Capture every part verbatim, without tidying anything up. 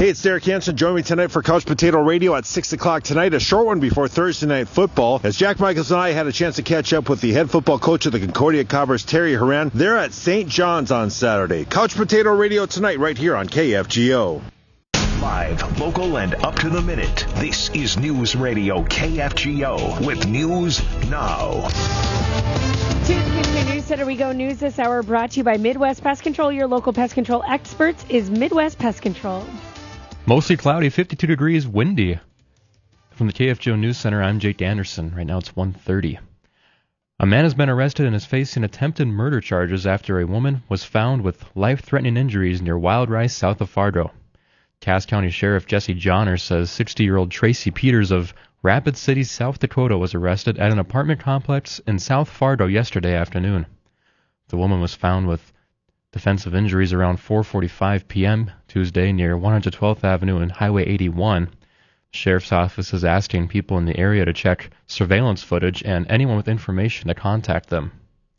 Hey, it's Derek Hansen. Join me tonight for Couch Potato Radio at six o'clock tonight, a short one before Thursday Night Football, as Jack Michaels and I had a chance to catch up with the head football coach of the Concordia Cobras, Terry Horan. They're at Saint John's on Saturday. Couch Potato Radio tonight right here on K F G O. Live, local, and up to the minute. This is News Radio K F G O with News Now. To the Community News Center we go. News this hour brought to you by Midwest Pest Control. Your local pest control experts is Midwest Pest Control. Mostly cloudy, fifty-two degrees, windy. From the K F G O News Center, I'm Jake Anderson. Right now it's one thirty. A man has been arrested and is facing attempted murder charges after a woman was found with life-threatening injuries near Wild Rice, south of Fargo. Cass County Sheriff Jesse Johnner says sixty-year-old Tracy Peters of Rapid City, South Dakota was arrested at an apartment complex in South Fargo yesterday afternoon. The woman was found with defensive injuries around four forty-five p.m. Tuesday near one hundred twelfth Avenue and Highway eighty-one. The Sheriff's Office is asking people in the area to check surveillance footage and anyone with information to contact them.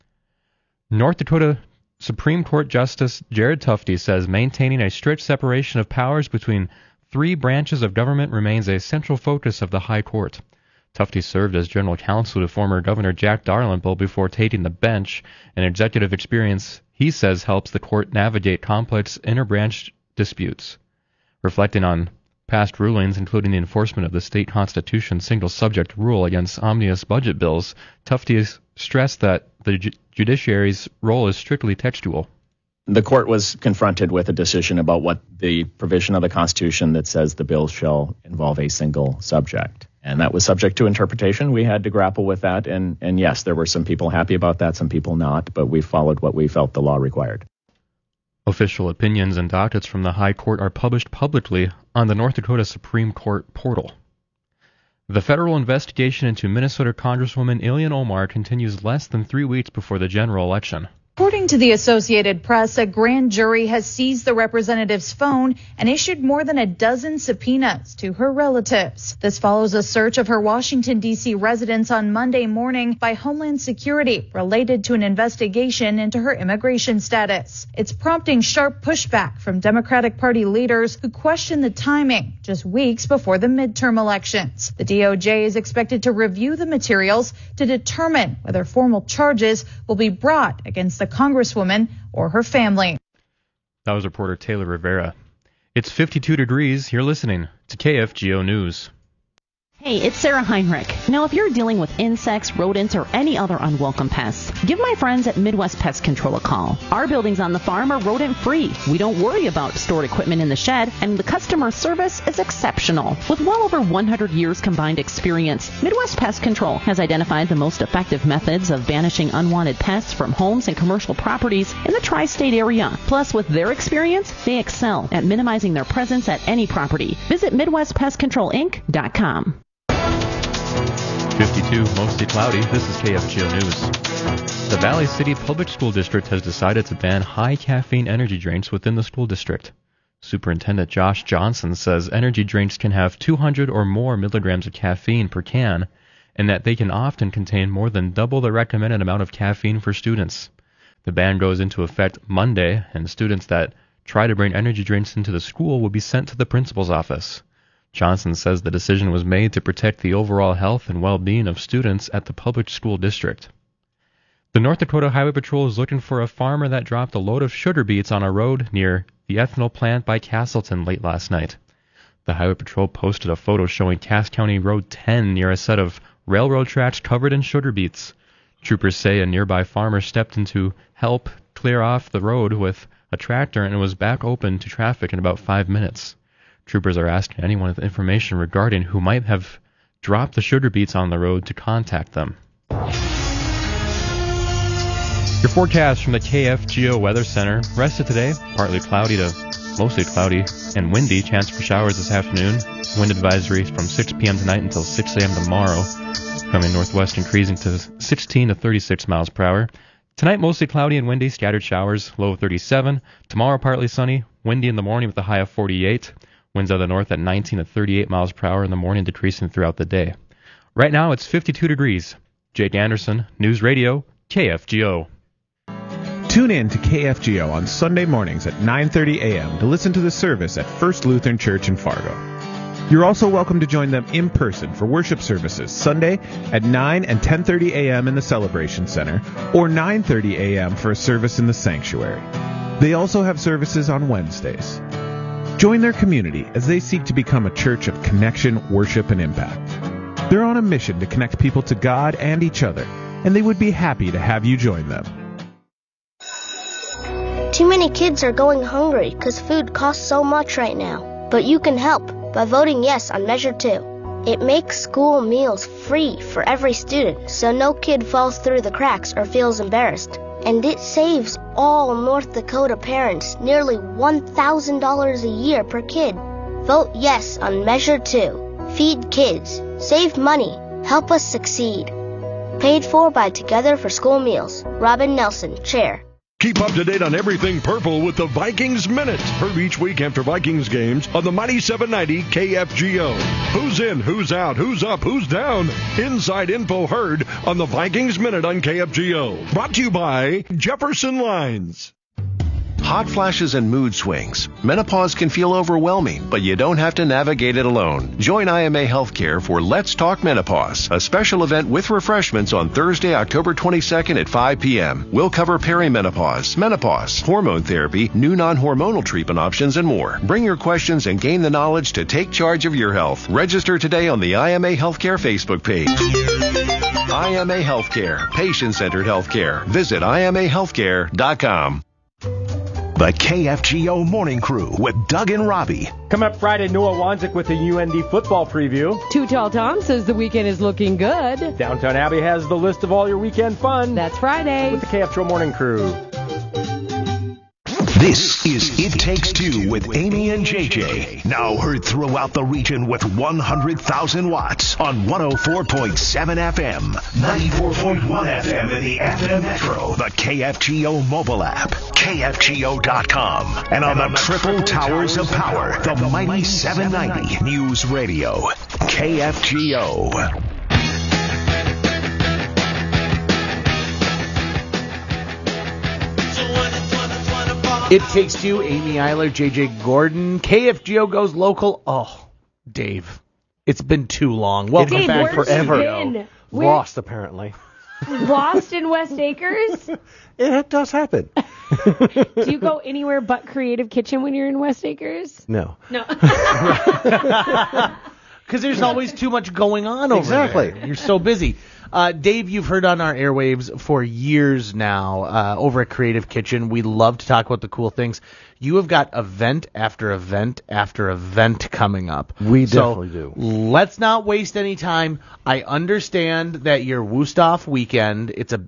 North Dakota Supreme Court Justice Jared Tufte says maintaining a strict separation of powers between three branches of government remains a central focus of the High Court. Tufte served as general counsel to former Governor Jack Dalrymple before taking the bench, an executive experience he says helps the court navigate complex inter-branch disputes. Reflecting on past rulings, including the enforcement of the state constitution's single-subject rule against omnibus budget bills, Tufte stressed that the ju- judiciary's role is strictly textual. The court was confronted with a decision about what the provision of the Constitution that says the bill shall involve a single subject. And that was subject to interpretation. We had to grapple with that. And, and yes, there were some people happy about that, some people not, but we followed what we felt the law required. Official opinions and dockets from the High Court are published publicly on the North Dakota Supreme Court portal. The federal investigation into Minnesota Congresswoman Ilhan Omar continues less than three weeks before the general election. According to the Associated Press, a grand jury has seized the representative's phone and issued more than a dozen subpoenas to her relatives. This follows a search of her Washington, D C residence on Monday morning by Homeland Security related to an investigation into her immigration status. It's prompting sharp pushback from Democratic Party leaders who question the timing just weeks before the midterm elections. The D O J is expected to review the materials to determine whether formal charges will be brought against the Congresswoman or her family. That was reporter Taylor Rivera. It's fifty-two degrees. You're listening to K F G O News. Hey, it's Sarah Heinrich. Now, if you're dealing with insects, rodents, or any other unwelcome pests, give my friends at Midwest Pest Control a call. Our buildings on the farm are rodent-free. We don't worry about stored equipment in the shed, and the customer service is exceptional. With well over one hundred years combined experience, Midwest Pest Control has identified the most effective methods of banishing unwanted pests from homes and commercial properties in the tri-state area. Plus, with their experience, they excel at minimizing their presence at any property. Visit Midwest Pest Control Inc dot com. fifty-two, mostly cloudy. This is K F G O News. The Valley City Public School District has decided to ban high-caffeine energy drinks within the school district. Superintendent Josh Johnson says energy drinks can have two hundred or more milligrams of caffeine per can, and that they can often contain more than double the recommended amount of caffeine for students. The ban goes into effect Monday, and students that try to bring energy drinks into the school will be sent to the principal's office. Johnson says the decision was made to protect the overall health and well-being of students at the public school district. The North Dakota Highway Patrol is looking for a farmer that dropped a load of sugar beets on a road near the ethanol plant by Castleton late last night. The Highway Patrol posted a photo showing Cass County Road ten near a set of railroad tracks covered in sugar beets. Troopers say a nearby farmer stepped in to help clear off the road with a tractor and was back open to traffic in about five minutes. Troopers are asking anyone with information regarding who might have dropped the sugar beets on the road to contact them. Your forecast from the K F G O Weather Center. Rest of today, partly cloudy to mostly cloudy and windy. Chance for showers this afternoon. Wind advisory from six p.m. tonight until six a.m. tomorrow. Coming northwest, increasing to sixteen to thirty-six miles per hour. Tonight, mostly cloudy and windy. Scattered showers, low of thirty-seven. Tomorrow, partly sunny. Windy in the morning with a high of forty-eight. Winds out of the north at nineteen to thirty-eight miles per hour in the morning, decreasing throughout the day. Right now, it's fifty-two degrees. Jake Anderson, News Radio, K F G O. Tune in to K F G O on Sunday mornings at nine thirty a.m. to listen to the service at First Lutheran Church in Fargo. You're also welcome to join them in person for worship services Sunday at nine and ten thirty a.m. in the Celebration Center, or nine thirty a.m. for a service in the sanctuary. They also have services on Wednesdays. Join their community as they seek to become a church of connection, worship, and impact. They're on a mission to connect people to God and each other, and they would be happy to have you join them. Too many kids are going hungry because food costs so much right now. But you can help by voting yes on Measure two. It makes school meals free for every student, so no kid falls through the cracks or feels embarrassed. And it saves all North Dakota parents nearly one thousand dollars a year per kid. Vote yes on Measure two. Feed kids. Save money. Help us succeed. Paid for by Together for School Meals. Robin Nelson, Chair. Keep up to date on everything purple with the Vikings Minute. Heard each week after Vikings games on the Mighty seven ninety K F G O. Who's in, who's out, who's up, who's down? Inside info heard on the Vikings Minute on K F G O. Brought to you by Jefferson Lines. Hot flashes and mood swings. Menopause can feel overwhelming, but you don't have to navigate it alone. Join I M A Healthcare for Let's Talk Menopause, a special event with refreshments on Thursday, October twenty-second at five p.m. We'll cover perimenopause, menopause, hormone therapy, new non-hormonal treatment options, and more. Bring your questions and gain the knowledge to take charge of your health. Register today on the I M A Healthcare Facebook page. I M A Healthcare, patient-centered healthcare. Visit I M A healthcare dot com. The K F G O Morning Crew with Doug and Robbie. Coming up Friday, Noah Wanzik with the U N D football preview. Too Tall Tom says the weekend is looking good. Downtown Abbey has the list of all your weekend fun. That's Friday. With the K F G O Morning Crew. This is It Takes Two with Amy and J J. Now heard throughout the region with one hundred thousand watts on one oh four point seven F M, ninety-four point one F M in the F M Metro, the K F G O mobile app, K F G O dot com, and on the triple towers of power, the mighty seven ninety News Radio, K F G O. It Takes Two, Amy Eiler, J J Gordon. K F G O goes local. Oh, Dave, it's been too long. Welcome Dave, back forever. Been? Lost, apparently. Lost in West Acres? It does happen. Do you go anywhere but Creative Kitchen when you're in West Acres? No. No. Because there's always too much going on over exactly. there. You're so busy. Uh, Dave, you've heard on our airwaves for years now uh, over at Creative Kitchen. We love to talk about the cool things. You have got event after event after event coming up. We so definitely do. Let's not waste any time. I understand that your Wusthof weekend, it's a...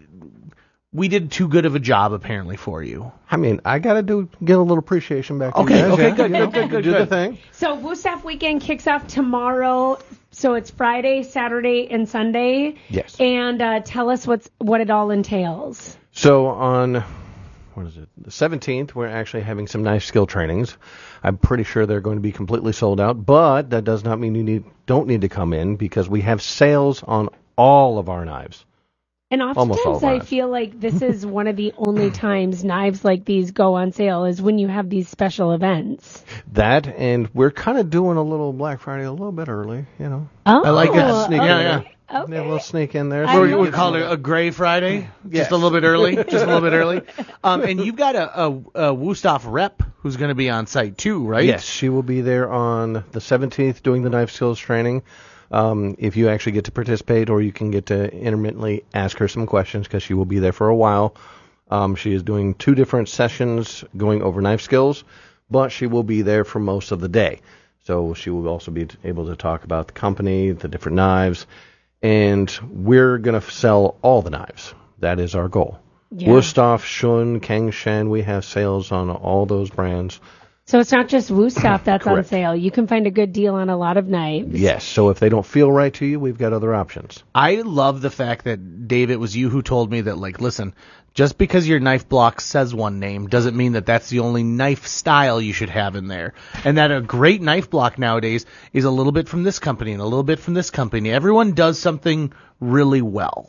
We did too good of a job, apparently, for you. I mean, I got to do get a little appreciation back to okay, you guys. Okay, yeah, good, you know, good, good, good, do good. the thing. So Wusthof weekend kicks off tomorrow. So it's Friday, Saturday, and Sunday. Yes. And uh, tell us what's what it all entails. So on, what is it, the seventeenth, we're actually having some knife skill trainings. I'm pretty sure they're going to be completely sold out, but that does not mean you need don't need to come in because we have sales on all of our knives. And oftentimes I feel like this is one of the only times knives like these go on sale is when you have these special events. That, and we're kind of doing a little Black Friday a little bit early, you know. Oh, I like it. Sneak okay. Yeah, yeah. Okay. Yeah, a little sneak in there. Or you would call it a gray Friday? Yes. Just a little bit early? Just a little bit early? Um, and you've got a, a, a Wusthof rep who's going to be on site too, right? Yes, she will be there on the seventeenth doing the knife skills training. Um, if you actually get to participate, or you can get to intermittently ask her some questions because she will be there for a while. Um, she is doing two different sessions going over knife skills, but she will be there for most of the day. So she will also be able to talk about the company, the different knives, and we're going to sell all the knives. That is our goal. Yeah. Wusthof, Shun, Kangshan, we have sales on all those brands. So it's not just Wusthof that's on sale. You can find a good deal on a lot of knives. Yes. So if they don't feel right to you, we've got other options. I love the fact that, Dave, it was you who told me that, like, listen, just because your knife block says one name doesn't mean that that's the only knife style you should have in there. And that a great knife block nowadays is a little bit from this company and a little bit from this company. Everyone does something really well.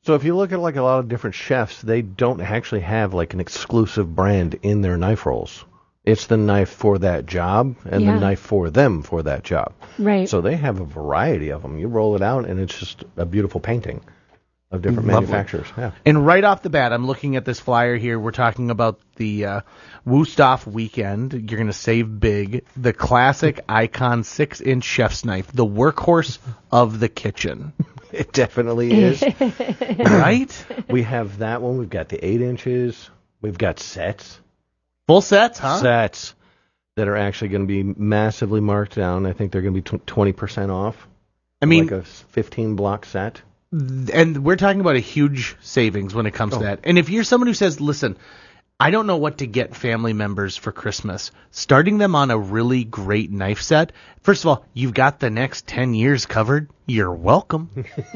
So if you look at like a lot of different chefs, they don't actually have like an exclusive brand in their knife rolls. It's the knife for that job and Yeah. the knife for them for that job. Right. So they have a variety of them. You roll it out, and it's just a beautiful painting of different Lovely. manufacturers. Yeah. And right off the bat, I'm looking at this flyer here. We're talking about the uh, Wusthof weekend. You're going to save big. The classic icon six-inch chef's knife, the workhorse of the kitchen. It definitely is. Right? We have that one. We've got the eight inches. We've got sets. Full sets, huh? Sets that are actually going to be massively marked down. I think they're going to be tw- twenty percent off. I mean, like a fifteen block set. And we're talking about a huge savings when it comes Oh. to that. And if you're someone who says, listen, I don't know what to get family members for Christmas, starting them on a really great knife set, first of all, you've got the next ten years covered. You're welcome.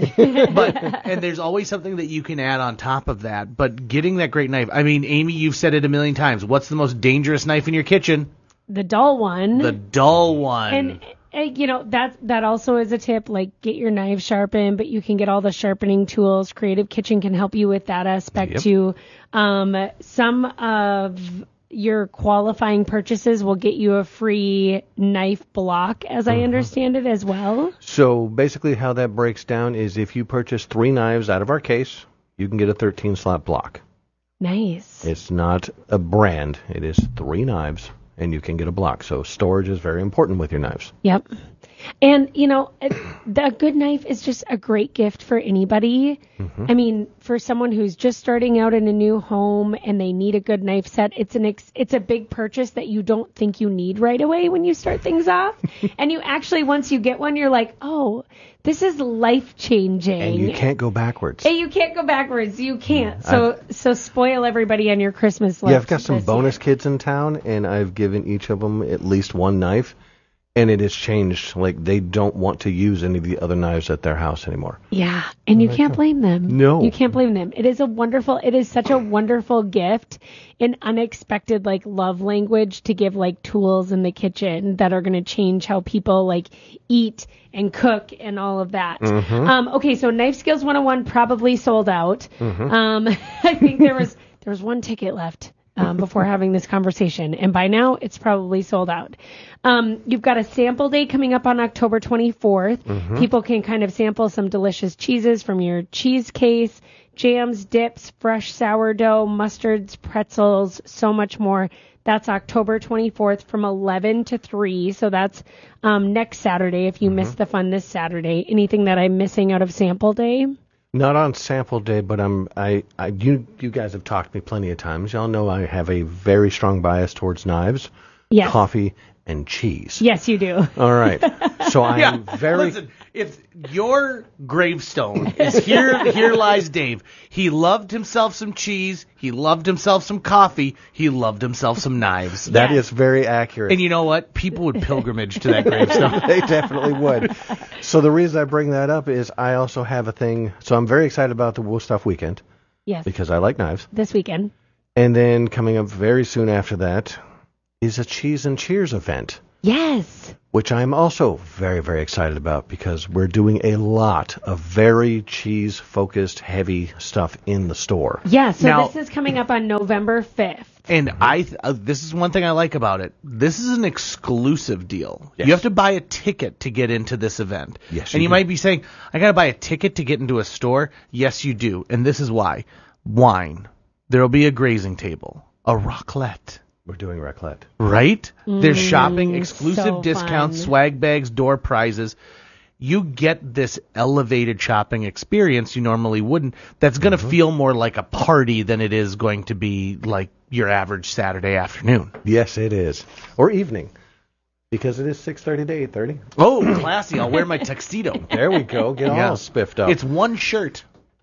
But and there's always something that you can add on top of that. But getting that great knife, I mean, Amy, you've said it a million times. What's the most dangerous knife in your kitchen? The dull one. The dull one. And uh, you know that that also is a tip. Like, get your knife sharpened, but you can get all the sharpening tools. Creative Kitchen can help you with that aspect Yep. too. Um, some of your qualifying purchases will get you a free knife block, as I understand it, as well. So basically how that breaks down is if you purchase three knives out of our case, you can get a thirteen slot block. Nice. It's not a brand. It is three knives, and you can get a block. So storage is very important with your knives. Yep. And, you know, a a good knife is just a great gift for anybody. Mm-hmm. I mean, for someone who's just starting out in a new home and they need a good knife set, it's an ex- it's a big purchase that you don't think you need right away when you start things off. And you actually, once you get one, you're like, oh, this is life-changing. And you can't go backwards. And you can't go backwards. You can't. So so spoil everybody on your Christmas list. Yeah, I've got some this bonus year. kids in town, and I've given each of them at least one knife, and it has changed. Like, they don't want to use any of the other knives at their house anymore. Yeah, and you can't blame them. No. You can't blame them. It is a wonderful, it is such a wonderful gift, an unexpected, like, love language to give, like, tools in the kitchen that are going to change how people, like, eat and cook and all of that. Mhm. Um, okay, so Knife Skills one oh one probably sold out. Mhm. Um, I think there was there was one ticket left. Um, before having this conversation, and by now it's probably sold out. Um, you've got a sample day coming up on October twenty-fourth. Mhm. People can kind of sample some delicious cheeses from your cheese case, jams, dips, fresh sourdough, mustards, pretzels, so much more. That's October twenty-fourth from eleven to three. So that's um, next Saturday if you missed the fun this Saturday. Anything that I'm missing out of sample day? Not on sample day, but I'm I, I you you guys have talked to me plenty of times. Y'all know I have a very strong bias towards knives, Yes. coffee, and cheese. Yes, you do. All right. So I Yeah, am very listen, if your gravestone is here, here lies Dave. He loved himself some cheese. He loved himself some coffee. He loved himself some knives. That is very accurate. And you know what? People would pilgrimage to that gravestone. They definitely would. So the reason I bring that up is I also have a thing. So I'm very excited about the Wusthof weekend Yes. because I like knives. This weekend. And then coming up very soon after that is a Cheese and Cheers event, Yes. which I'm also very, very excited about because we're doing a lot of very cheese-focused, heavy stuff in the store. Yeah, so Now- this is coming up on November fifth. And I, th- uh, this is one thing I like about it. This is an exclusive deal. Yes. You have to buy a ticket to get into this event. Yes, and you you do. might be saying, I got to buy a ticket to get into a store. Yes, you do. And this is why. Wine. There will be a grazing table, a raclette. We're doing raclette. Right? There's Mm, shopping, exclusive so discounts, fun. swag bags, door prizes. You get this elevated shopping experience you normally wouldn't. That's going to Mm-hmm. feel more like a party than it is going to be like your average Saturday afternoon. Yes, it is. Or evening. Because it is six thirty to eight thirty. Oh, classy. I'll wear my tuxedo. There we go. Get Yeah. all spiffed up. It's one shirt.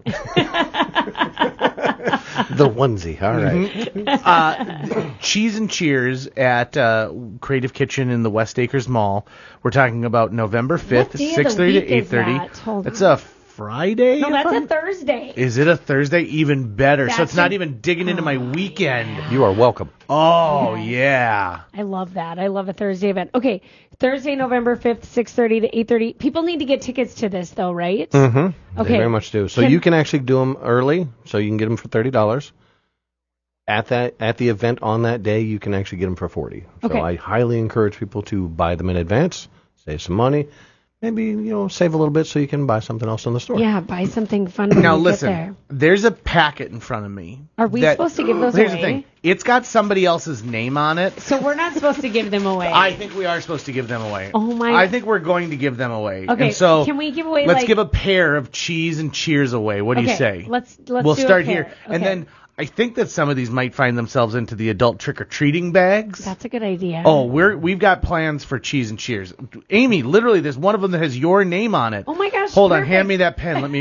the onesie. All right. Mm-hmm. uh, Cheese and Cheers at uh, Creative Kitchen in the West Acres Mall. We're talking about November fifth, What day of the six thirty to week is eight thirty. that? Hold It's on. a Friday. No, if that's I'm- a Thursday. Is it a Thursday? Even better. so That's it's not a- even digging into my weekend. You are welcome. Oh, yeah. I love that. I love a Thursday event. Okay, Thursday, November fifth, six thirty to eight thirty. People need to get tickets to this, though, right? Mm-hmm. Okay. They very much do. So Can- you can actually do them early, so you can get them for thirty dollars. At that at the event on that day, you can actually get them for forty dollars. So Okay. I highly encourage people to buy them in advance, save some money, maybe you know save a little bit so you can buy something else in the store. Yeah, buy something fun when Now you listen, get there. there's a packet in front of me. Are we that- supposed to give those Here's away? the thing. It's got somebody else's name on it. So we're not supposed to give them away. I think we are supposed to give them away. Oh my- I think we're going to give them away. Okay, And so can we give away, Let's like- give a pair of cheese and cheers away. What do you Okay, say? let's- let's We'll do a start pair. here. And Okay. then I think that some of these might find themselves into the adult trick-or-treating bags. That's a good idea. Oh, we're we've got plans for cheese and cheers. Amy, literally, there's one of them that has your name on it. Oh my gosh. Hold on, perfect. hand me that pen. Let me.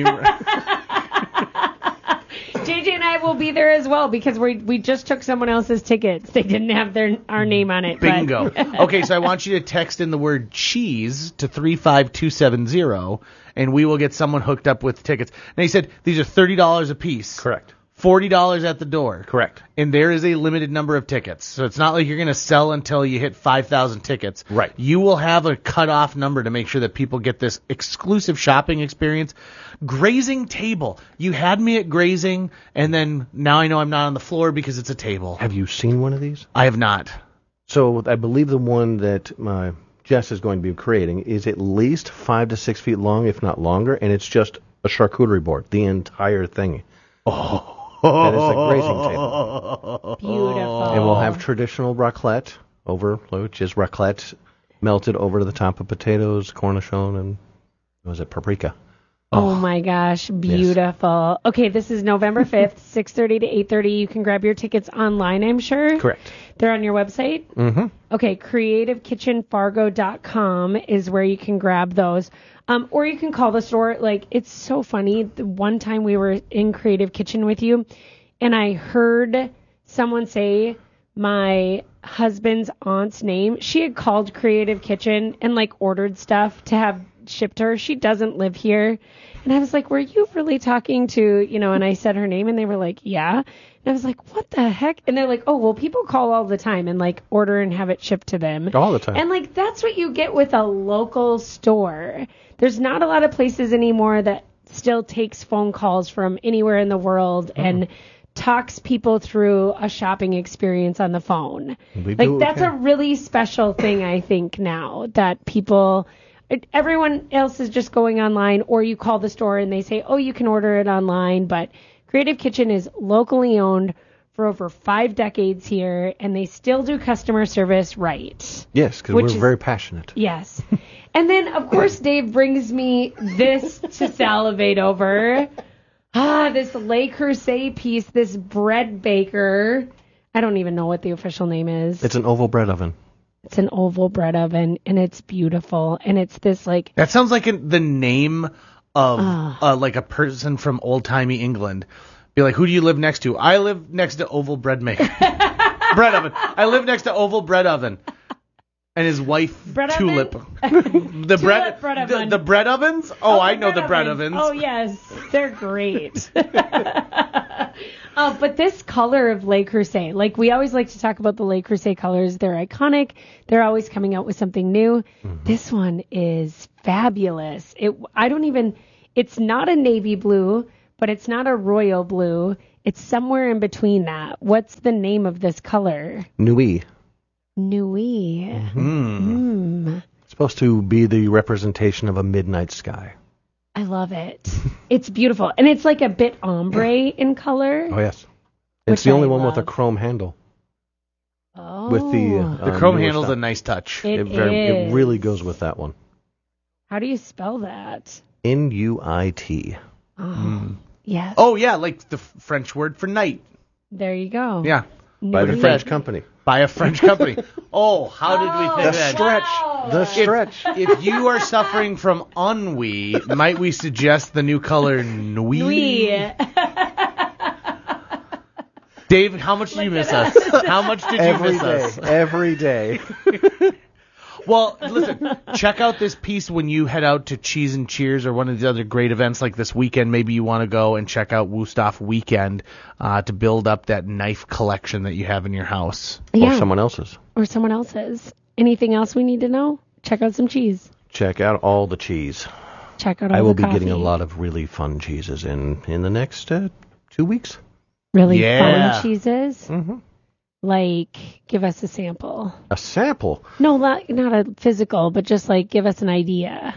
J J and I will be there as well because we we just took someone else's tickets. They didn't have their our name on it. but- Bingo. Okay, so I want you to text in the word cheese to three five two seven zero, and we will get someone hooked up with tickets. Now, he said these are thirty dollars a piece. Correct. forty dollars at the door. Correct. And there is a limited number of tickets. So it's not like you're going to sell until you hit five thousand tickets. Right. You will have a cutoff number to make sure that people get this exclusive shopping experience. Grazing table. You had me at grazing, and then now I know I'm not on the floor because it's a table. Have you seen one of these? I have not. So I believe the one that uh, Jess is going to be creating is at least five to six feet long, if not longer, and it's just a charcuterie board, the entire thing. Oh. That is a grazing table. Beautiful. And we'll have traditional raclette over, which is raclette melted over to the top of potatoes, cornichon, and what was it, paprika. Oh my gosh, beautiful. Okay, this is November fifth, six thirty to eight thirty. You can grab your tickets online, I'm sure. Correct. They're on your website? Mm-hmm. Okay, creative kitchen fargo dot com is where you can grab those. Um, or you can call the store. Like, it's so funny. The one time we were in Creative Kitchen with you, and I heard someone say my husband's aunt's name. She had called Creative Kitchen and, like, ordered stuff to have shipped to her. She doesn't live here. And I was like, were you really talking to, you know, and I said her name, and they were like, yeah. And I was like, what the heck? And they're like, oh, well, people call all the time and, like, order and have it shipped to them. All the time. And, like, that's what you get with a local store. There's not a lot of places anymore that still takes phone calls from anywhere in the world mm. and talks people through a shopping experience on the phone. We Like, do, that's okay. a really special thing, I think, now that people... Everyone else is just going online, or you call the store and they say, oh, you can order it online. But Creative Kitchen is locally owned for over five decades here, and they still do customer service right. Yes, because Which we're is- very passionate. Yes. And then, of course, Dave brings me this to salivate over. Ah, this Le Creuset piece, this bread baker. I don't even know what the official name is. It's an oval bread oven. It's an oval bread oven, and it's beautiful. And it's this, like... That sounds like a, the name of Ah. uh, like a person from old-timey England. Be like, who do you live next to? I live next to Oval Bread Maker. Bread Oven. I live next to Oval Bread Oven. And his wife, Bread Tulip. oven? the bread, Tulip bread the, oven. the bread ovens? Oh, Oh, I the know bread the bread ovens. ovens. Oh, yes. They're great. uh, but this color of Le Creuset, like we always like to talk about the Le Creuset colors. They're iconic. They're always coming out with something new. Mm-hmm. This one is fabulous. It, I don't even, it's not a navy blue, but it's not a royal blue. It's somewhere in between that. What's the name of this color? Nui. Nuit. Mm. Mm. It's supposed to be the representation of a midnight sky. I love it. It's beautiful. And it's like a bit ombre in color. Oh, yes. Which It's the only I one with a love. chrome handle. Oh. With the uh, The chrome newer handle's stuff. a nice touch. It It, very, is. it really goes with that one. How do you spell that? N U I T. Oh, yes. Oh, yeah, like the f- French word for night. There you go. Yeah. By the Nuit. French company. By a French company. Oh, how did we Oh, think The that? stretch. wow. The If, stretch. if you are suffering from ennui, might we suggest the new color Nuit? Nuit. Dave, how much did you miss us? How much did you Every miss day. us? Every day. Well, listen, check out this piece when you head out to Cheese and Cheers or one of the other great events like this weekend. Maybe you want to go and check out Wusthof Weekend uh, to build up that knife collection that you have in your house. Yeah. Or someone else's. Or someone else's. Anything else we need to know? Check out some cheese. Check out all the cheese. Check out all I will the be coffee. getting a lot of really fun cheeses in, in the next uh, two weeks. Really Yeah. fun cheeses? Mm-hmm. Like, give us a sample. A sample. No, not, not a physical, but just like give us an idea.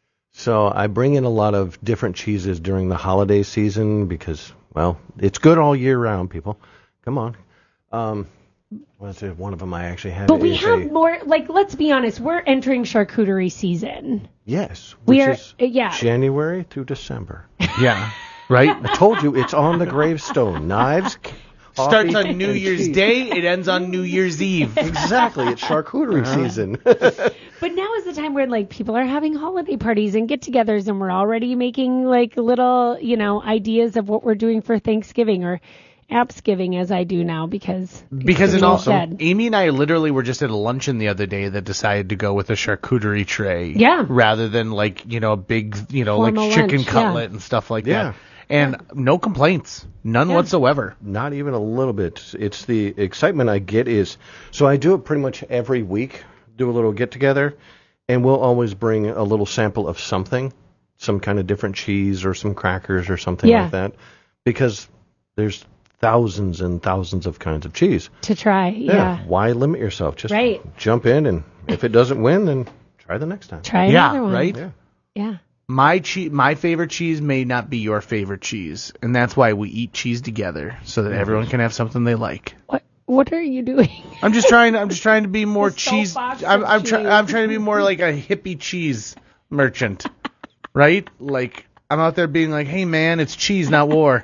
So I bring in a lot of different cheeses during the holiday season because, well, it's good all year round, people. Come on. Um, what's it? One of them I actually have. But we is have a, more, like, let's be honest, we're entering charcuterie season. Yes. We which are, is yeah. January through December. Yeah. Right? I told you, it's on the gravestone. Knives. Starts coffee, on New and Year's cheese. Day, it ends on New Year's Eve. Exactly. It's charcuterie Uh-huh. season. But now is the time where, like, people are having holiday parties and get-togethers, and we're already making, like, little, you know, ideas of what we're doing for Thanksgiving or Appsgiving, as I do now, because Because in it's all, dead. Amy and I literally were just at a luncheon the other day that decided to go with a charcuterie tray. Yeah. Rather than like, you know, a big, you know, Formal like chicken lunch, cutlet yeah. and stuff like Yeah. that. And no complaints. None Yeah. whatsoever. Not even a little bit. It's the excitement I get is, so I do it pretty much every week, do a little get-together, and we'll always bring a little sample of something, some kind of different cheese or some crackers or something Yeah. like that, because there's thousands and thousands of kinds of cheese. To try, yeah. Why limit yourself? Just Right. jump in, and if it doesn't win, then try the next time. Try Yeah, another one. right? Yeah. Yeah. My che- my favorite cheese may not be your favorite cheese, and that's why we eat cheese together so that everyone can have something they like. What What are you doing? I'm just trying. I'm just trying to be more The cheese. soapbox I'm of I'm, try, cheese. I'm trying to be more like a hippie cheese merchant, right? Like I'm out there being like, "Hey man, it's cheese, not war."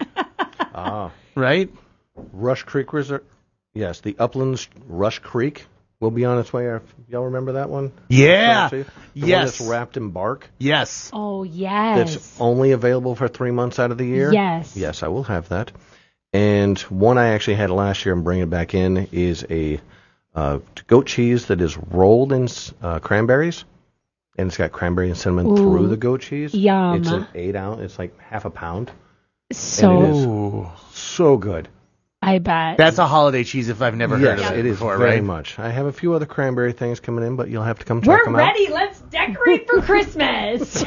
Ah. Right? Rush Creek Reserve. Yes, the Uplands Rush Creek will be on its way. Y'all remember that one? Yeah. The Yes. one that's wrapped in bark. Yes. Oh, yes. That's only available for three months out of the year. Yes. Yes, I will have that. And one I actually had last year and bringing it back in is a uh, goat cheese that is rolled in uh, cranberries, and it's got cranberry and cinnamon Ooh. through the goat cheese. Yum. It's an eight ounce. It's like half a pound. So, And it is so good. I bet. That's a holiday cheese if I've never heard Yes, of it, it is before, very right? much. I have a few other cranberry things coming in, but you'll have to come check We're them ready. Let's decorate for Christmas.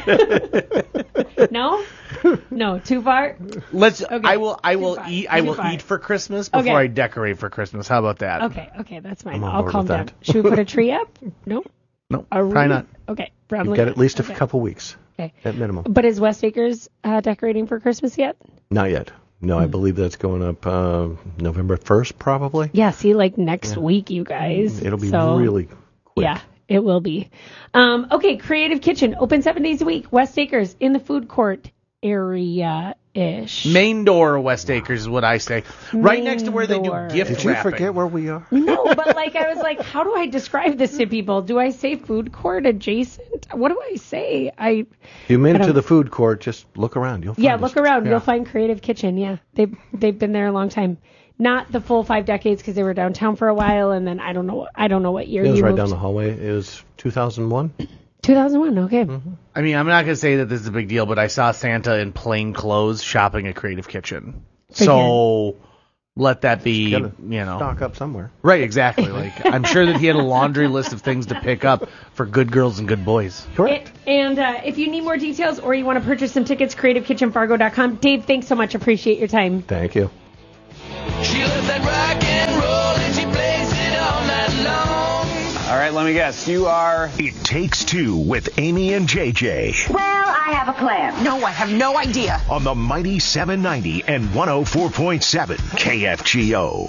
No? No, too far? Let's. Okay, I will. I too will far, eat. I too will far. eat for Christmas before Okay. I decorate for Christmas. How about that? Okay, okay, that's fine. I'm on I'll board calm with down. that. Should we put a tree up? No? No, Are we? probably not. Okay. out. Brown You've liquor. got at least a Okay. couple weeks Okay. at minimum. But is West Acres uh, decorating for Christmas yet? Not yet. No, Hmm. I believe that's going up uh, November first, probably. Yeah, see, like next week, you guys. It'll be So, really quick. Yeah, it will be. Um, okay, Creative Kitchen, open seven days a week. West Acres, in the food court area-ish. Main door West Acres is what I say. Right Main next to where they do door. gift Did you wrapping. forget where we are? No, but like I was like, how do I describe this to people? Do I say food court adjacent? What do I say? I If you made I it to don't- the food court, just look around. You'll find yeah, us. look around. Yeah. You'll find Creative Kitchen. Yeah, they've they've been there a long time. Not the full five decades because they were downtown for a while, and then I don't know. I don't know what year It was you right moved. down the hallway. It was two thousand one. two thousand one. Okay. I mean, I'm not going to say that this is a big deal, but I saw Santa in plain clothes shopping at Creative Kitchen. So let that be, Gotta you know. Stock up somewhere. Right, exactly. Like I'm sure that he had a laundry list of things to pick up for good girls and good boys. Correct. And uh, if you need more details or you want to purchase some tickets, creative kitchen fargo dot com. Dave, thanks so much. Appreciate your time. Thank you. She loves that rock and roll and she plays it all night long. All right, let me guess. You are... It Takes Two with Amy and J J Well, I have a plan. No, I have no idea. on the mighty seven ninety and one oh four point seven K F G O.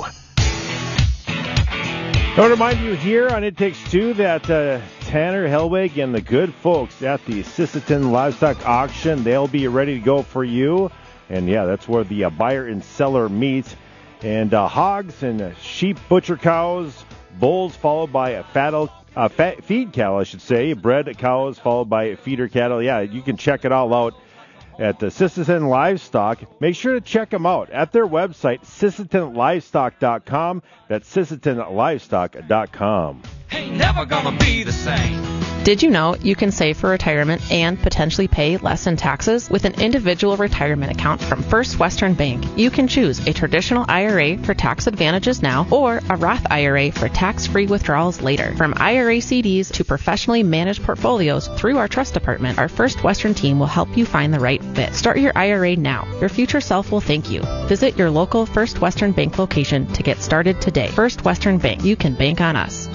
I want to remind you here on It Takes Two that uh, Tanner Helwig and the good folks at the Sisseton Livestock Auction, they'll be ready to go for you. And, yeah, that's where the uh, buyer and seller meet. And uh, hogs and uh, sheep, butcher cows, bulls followed by a fattle, uh, fat, feed cattle, I should say, bred cows followed by feeder cattle. Yeah, you can check it all out. at the Sisseton Livestock. Make sure to check them out at their website, sisseton livestock dot com. That's sisseton livestock dot com. Ain't never gonna be the same. Did you know you can save for retirement and potentially pay less in taxes with an individual retirement account from First Western Bank? You can choose a traditional I R A for tax advantages now or a Roth I R A for tax-free withdrawals later. From I R A C Ds to professionally managed portfolios through our trust department, our First Western team will help you find the right fit. Start your I R A now. Your future self will thank you. Visit your local First Western Bank location to get started today. First Western Bank. You can bank on us.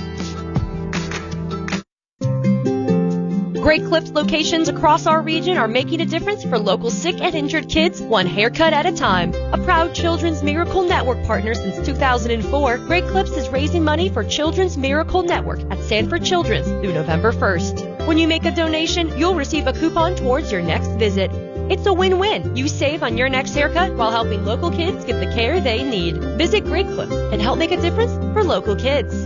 Great Clips locations across our region are making a difference for local sick and injured kids, one haircut at a time. A proud Children's Miracle Network partner since two thousand four, Great Clips is raising money for Children's Miracle Network at Sanford Children's through November first. When you make a donation, you'll receive a coupon towards your next visit. It's a win-win. You save on your next haircut while helping local kids get the care they need. Visit Great Clips and help make a difference for local kids.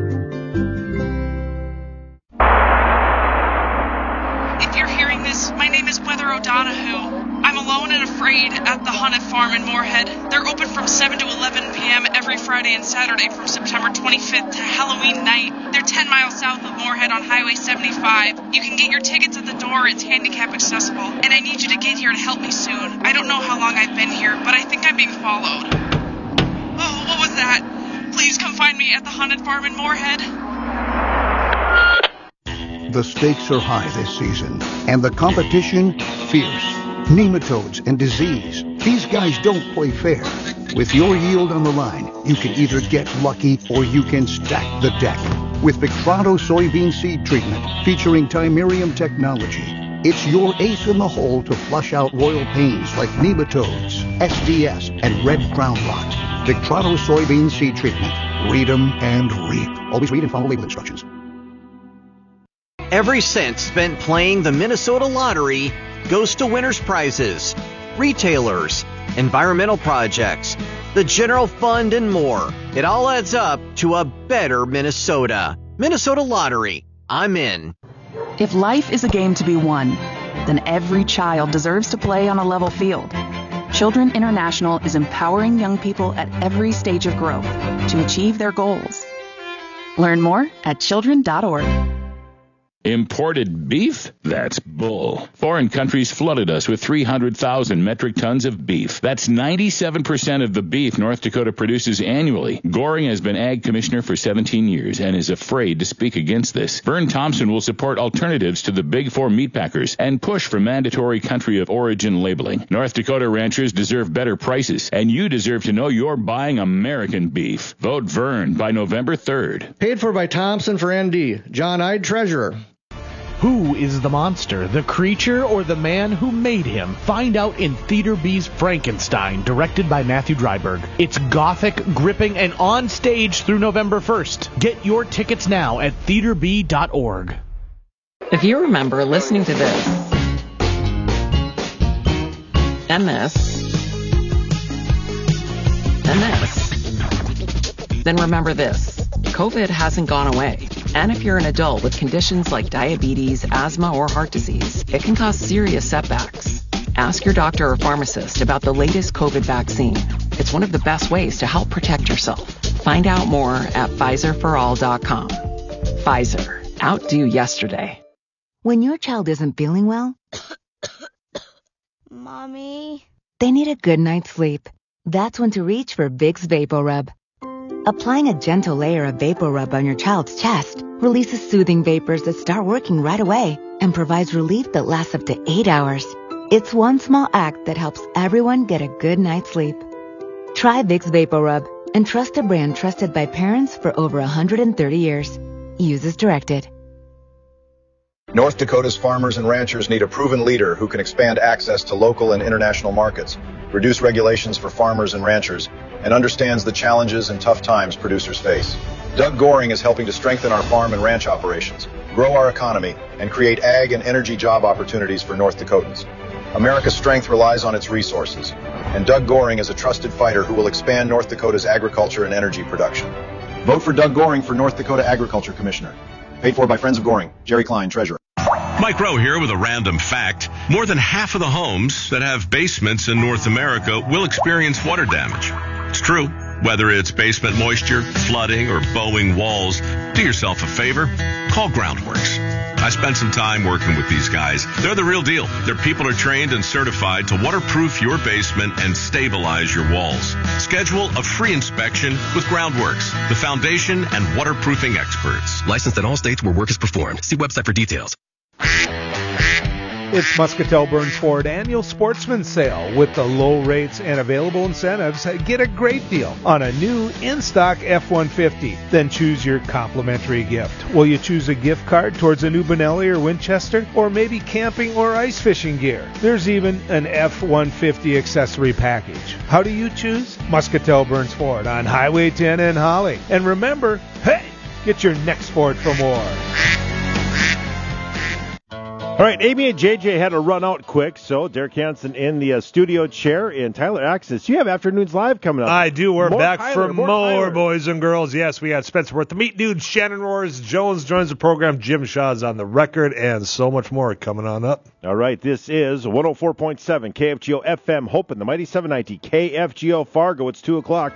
If you're hearing this, my name is Weather O'Donoghue. I'm alone and afraid at the Haunted Farm in Moorhead. They're open from seven to eleven p.m. every Friday and Saturday from September twenty-fifth to Halloween night. They're ten miles south of Moorhead on Highway seventy-five. You can get your tickets at the door. It's handicap accessible. And I need you to get here to help me soon. I don't know how long I've been here, but I think I'm being followed. Oh, what was that? Please come find me at the Haunted Farm in Moorhead. The stakes are high this season, and the competition fierce. Nematodes and disease. These guys don't play fair. With your yield on the line, you can either get lucky or you can stack the deck. With Victrano soybean seed treatment featuring Timerium technology, it's your ace in the hole to flush out royal pains like nematodes, S D S, and red crown rot. Victrano soybean seed treatment. Read 'em and reap. Always read and follow label instructions. Every cent spent playing the Minnesota Lottery goes to winners' prizes, retailers, environmental projects, the general fund, and more. It all adds up to a better Minnesota. Minnesota Lottery. I'm in. If life is a game to be won, then every child deserves to play on a level field. Children International is empowering young people at every stage of growth to achieve their goals. Learn more at children dot org. Imported beef? That's bull. Foreign countries flooded us with three hundred thousand metric tons of beef. That's ninety-seven percent of the beef North Dakota produces annually. Goring has been Ag Commissioner for seventeen years and is afraid to speak against this. Vern Thompson will support alternatives to the Big Four meatpackers and push for mandatory country of origin labeling. North Dakota ranchers deserve better prices, and you deserve to know you're buying American beef. Vote Vern by November third. Paid for by Thompson for N D. John Ide, Treasurer. Who is the monster, the creature, or the man who made him? Find out in Theater B's Frankenstein, directed by Matthew Dryberg. It's gothic, gripping, and on stage through November first. Get your tickets now at theater b dot org. If you remember listening to this, and this, and this, then remember this. COVID hasn't gone away. And if you're an adult with conditions like diabetes, asthma, or heart disease, it can cause serious setbacks. Ask your doctor or pharmacist about the latest COVID vaccine. It's one of the best ways to help protect yourself. Find out more at Pfizer for all dot com. Pfizer. Outdo yesterday. When your child isn't feeling well, Mommy, they need a good night's sleep. That's when to reach for Vicks VapoRub. Applying a gentle layer of VapoRub on your child's chest releases soothing vapors that start working right away and provides relief that lasts up to eight hours. It's one small act that helps everyone get a good night's sleep. Try Vicks VapoRub and trust a brand trusted by parents for over one hundred thirty years. Use as directed. North Dakota's farmers and ranchers need a proven leader who can expand access to local and international markets, reduce regulations for farmers and ranchers, and understands the challenges and tough times producers face. Doug Goring is helping to strengthen our farm and ranch operations, grow our economy, and create ag and energy job opportunities for North Dakotans. America's strength relies on its resources, and Doug Goring is a trusted fighter who will expand North Dakota's agriculture and energy production. Vote for Doug Goring for North Dakota Agriculture Commissioner. Paid for by Friends of Goring. Jerry Klein, Treasurer. Mike Rowe here with a random fact. More than half of the homes that have basements in North America will experience water damage. It's true. Whether it's basement moisture, flooding, or bowing walls, do yourself a favor. Call Groundworks. I spent some time working with these guys. They're the real deal. Their people are trained and certified to waterproof your basement and stabilize your walls. Schedule a free inspection with Groundworks, the foundation and waterproofing experts. Licensed in all states where work is performed. See website for details. It's Muscatel Burns Ford Annual Sportsman Sale. With the low rates and available incentives, get a great deal on a new in-stock F one fifty. Then choose your complimentary gift. Will you choose a gift card towards a new Benelli or Winchester? Or maybe camping or ice fishing gear? There's even an F one fifty accessory package. How do you choose? Muscatel Burns Ford on Highway ten in Holly. And remember, hey, get your next Ford for more. All right, Amy and J J had to run out quick, so Derek Hansen in the uh, studio chair, and Tyler Axis. You have Afternoons Live coming up. I do. We're more back Tyler, for more, more Tyler. boys and girls. Yes, we got Spencer Worth, the Meat Dude, Shannon Roars, Jones joins the program, Jim Shaw's on the record, and so much more coming on up. All right, this is one oh four point seven K F G O F M, Hope in the Mighty seven ninety K F G O Fargo. It's two o'clock.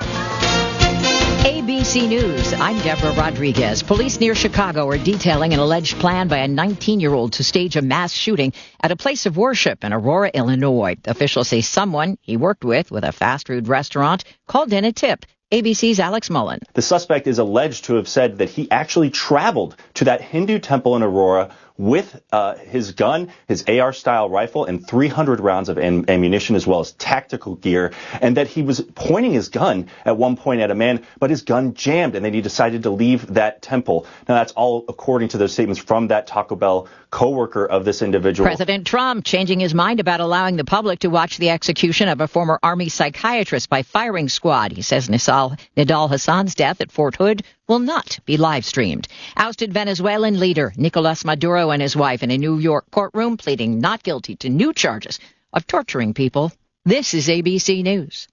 A B C News, I'm Deborah Rodriguez. Police near Chicago are detailing an alleged plan by a nineteen-year-old to stage a mass shooting at a place of worship in Aurora, Illinois. Officials say someone he worked with with a fast food restaurant called in a tip. A B C's Alex Mullen. The suspect is alleged to have said that he actually traveled to that Hindu temple in Aurora with uh, his gun, his A R-style rifle, and three hundred rounds of am- ammunition, as well as tactical gear, and that he was pointing his gun at one point at a man, but his gun jammed, and then he decided to leave that temple. Now, that's all according to those statements from that Taco Bell co-worker of this individual. President Trump changing his mind about allowing the public to watch the execution of a former Army psychiatrist by firing squad. He says Nidal, Nidal Hassan's death at Fort Hood will not be live-streamed. Ousted Venezuelan leader Nicolas Maduro and his wife in a New York courtroom pleading not guilty to new charges of torturing people. This is A B C News.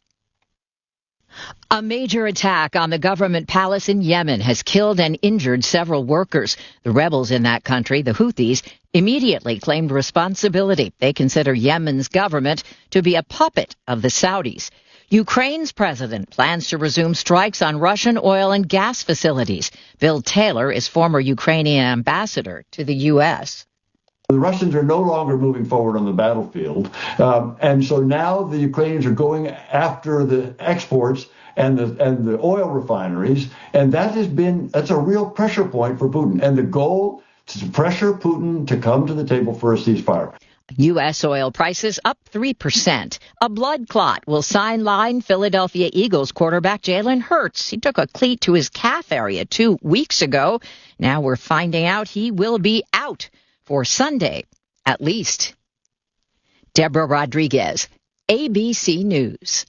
A major attack on the government palace in Yemen has killed and injured several workers. The rebels in that country, the Houthis, immediately claimed responsibility. They consider Yemen's government to be a puppet of the Saudis. Ukraine's president plans to resume strikes on Russian oil and gas facilities. Bill Taylor is former Ukrainian ambassador to the U S. The Russians are no longer moving forward on the battlefield. Um, and so now the Ukrainians are going after the exports and the and the oil refineries. And that has been, that's a real pressure point for Putin. And the goal is to pressure Putin to come to the table for a ceasefire. U S oil prices up three percent. A blood clot will sideline Philadelphia Eagles quarterback Jalen Hurts. He took a cleat to his calf area two weeks ago. Now we're finding out he will be out for Sunday, at least. Deborah Rodriguez, A B C News.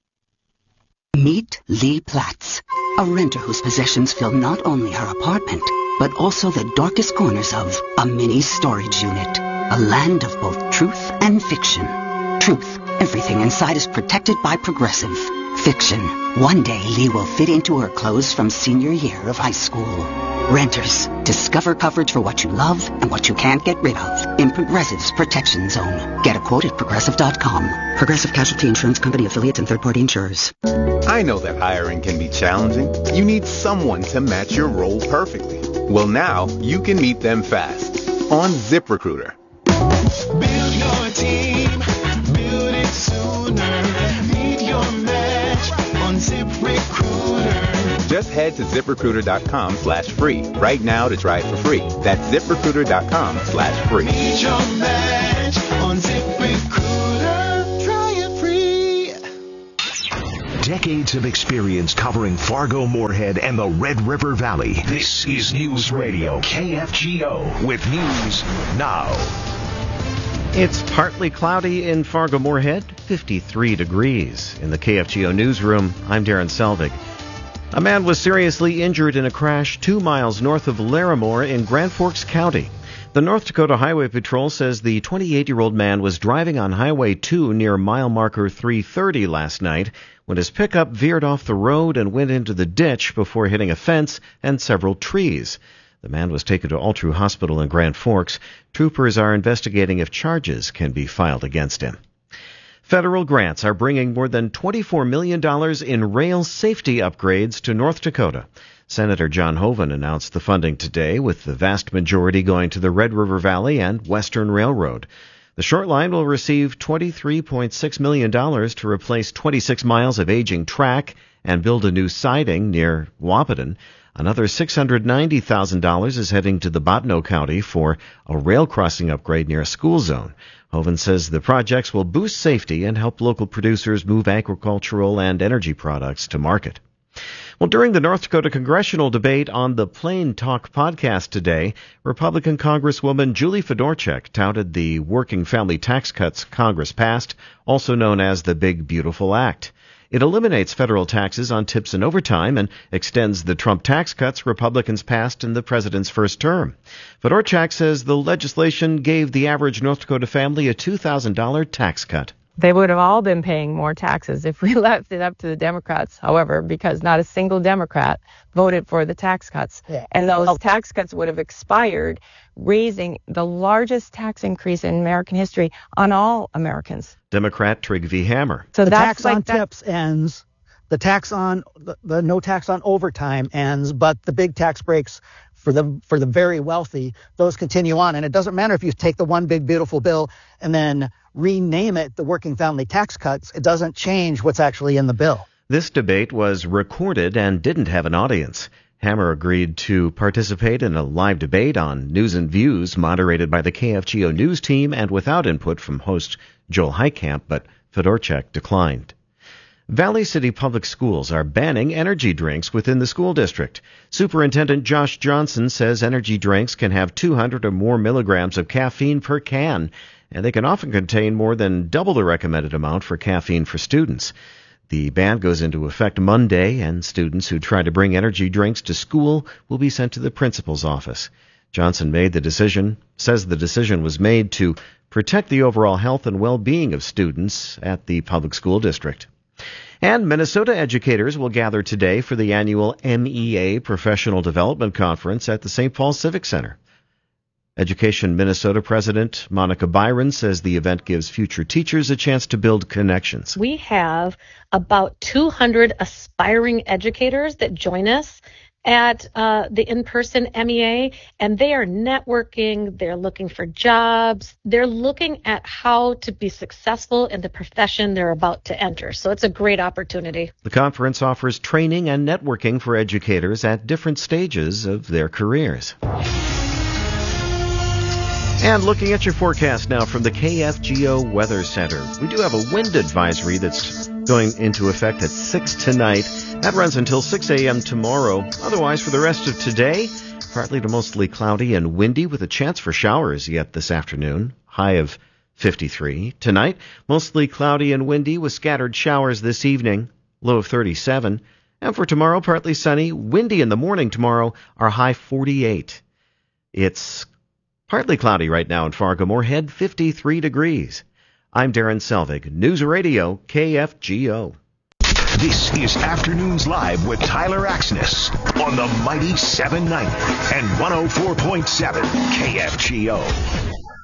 Meet Lee Platz, a renter whose possessions fill not only her apartment, but also the darkest corners of a mini storage unit. A land of both truth and fiction. Truth, everything inside is protected by Progressive. Fiction, one day Lee will fit into her clothes from senior year of high school. Renters, discover coverage for what you love and what you can't get rid of in Progressive's Protection Zone. Get a quote at Progressive dot com. Progressive Casualty Insurance Company affiliates and third-party insurers. I know that hiring can be challenging. You need someone to match your role perfectly. Well, now you can meet them fast on ZipRecruiter. Build your team, build it sooner. Meet your match on ZipRecruiter. Just head to ZipRecruiter.com slash free right now to try it for free. That's ZipRecruiter.com slash free. Meet your match on ZipRecruiter. Try it free. Decades of experience covering Fargo, Moorhead, and the Red River Valley. This is News Radio K F G O with news now. It's partly cloudy in Fargo-Moorhead, fifty-three degrees. In the K F G O newsroom, I'm Darren Selvig. A man was seriously injured in a crash two miles north of Larimore in Grand Forks County. The North Dakota Highway Patrol says the twenty-eight-year-old man was driving on Highway two near mile marker three thirty last night when his pickup veered off the road and went into the ditch before hitting a fence and several trees. The man was taken to Altru Hospital in Grand Forks. Troopers are investigating if charges can be filed against him. Federal grants are bringing more than twenty-four million dollars in rail safety upgrades to North Dakota. Senator John Hoeven announced the funding today, with the vast majority going to the Red River Valley and Western Railroad. The short line will receive twenty-three point six million dollars to replace twenty-six miles of aging track and build a new siding near Wahpeton. Another six hundred ninety thousand dollars is heading to the Bottineau County for a rail crossing upgrade near a school zone. Hoeven says the projects will boost safety and help local producers move agricultural and energy products to market. Well, during the North Dakota congressional debate on the Plain Talk podcast today, Republican Congresswoman Julie Fedorchak touted the working family tax cuts Congress passed, also known as the Big Beautiful Act. It eliminates federal taxes on tips and overtime and extends the Trump tax cuts Republicans passed in the president's first term. Fedorchak says the legislation gave the average North Dakota family a two thousand dollars tax cut. They would have all been paying more taxes if we left it up to the Democrats, however, because not a single Democrat voted for the tax cuts. Yeah. And those tax cuts would have expired, raising the largest tax increase in American history on all Americans. Democrat Trygve Hammer. So the that's tax like on that- tips ends. The tax on the, the no tax on overtime ends, but the big tax breaks for the for the very wealthy, those continue on. And it doesn't matter if you take the one big beautiful bill and then rename it the working family tax cuts. It doesn't change what's actually in the bill. This debate was recorded and didn't have an audience. Hammer agreed to participate in a live debate on News and Views moderated by the K F G O News team and without input from host Joel Heitkamp, but Fedorchak declined. Valley City Public Schools are banning energy drinks within the school district. Superintendent Josh Johnson says energy drinks can have two hundred or more milligrams of caffeine per can, and they can often contain more than double the recommended amount for caffeine for students. The ban goes into effect Monday, and students who try to bring energy drinks to school will be sent to the principal's office. Johnson made the decision, says the decision was made to protect the overall health and well-being of students at the public school district. And Minnesota educators will gather today for the annual M E A Professional Development Conference at the Saint Paul Civic Center. Education Minnesota President Monica Byron says the event gives future teachers a chance to build connections. We have about two hundred aspiring educators that join us at uh, the in-person M E A, and they are networking, they're looking for jobs, they're looking at how to be successful in the profession they're about to enter. So it's a great opportunity. The conference offers training and networking for educators at different stages of their careers. And looking at your forecast now from the K F G O Weather Center. We do have a wind advisory that's going into effect at six tonight. That runs until six a.m. tomorrow. Otherwise, for the rest of today, partly to mostly cloudy and windy with a chance for showers yet this afternoon. High of fifty-three. Tonight, mostly cloudy and windy with scattered showers this evening. Low of thirty-seven. And for tomorrow, partly sunny, windy in the morning tomorrow, our high forty-eight. It's partly cloudy right now in Fargo-Moorhead, fifty-three degrees. I'm Darren Selvig, News Radio, K F G O. This is Afternoons Live with Tyler Axness on the mighty seven ninety and one oh four point seven K F G O.